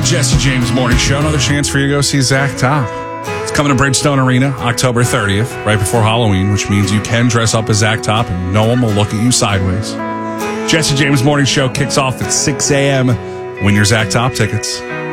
Jesse James Morning Show. Another chance for you to go see Zach Top. It's coming to Bridgestone Arena October 30th, right before Halloween, which means you can dress up as Zach Top and no one will look at you sideways. Jesse James Morning Show kicks off at 6 a.m. Win your Zach Top tickets.